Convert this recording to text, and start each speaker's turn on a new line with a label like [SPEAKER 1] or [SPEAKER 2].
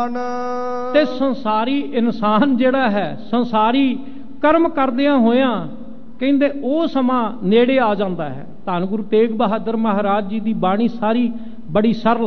[SPEAKER 1] ਤੇ ਸੰਸਾਰੀ ਇਨਸਾਨ ਜਿਹੜਾ ਹੈ, ਸੰਸਾਰੀ ਕਰਮ ਕਰਦਿਆਂ ਹੋਇਆਂ ਕਹਿੰਦੇ ਉਹ ਸਮਾਂ ਨੇੜੇ ਆ ਜਾਂਦਾ ਹੈ। ਧੰਨ ਗੁਰੂ ਤੇਗ ਬਹਾਦਰ ਮਹਾਰਾਜ ਜੀ ਦੀ ਬਾਣੀ ਸਾਰੀ ਬੜੀ ਸਰਲ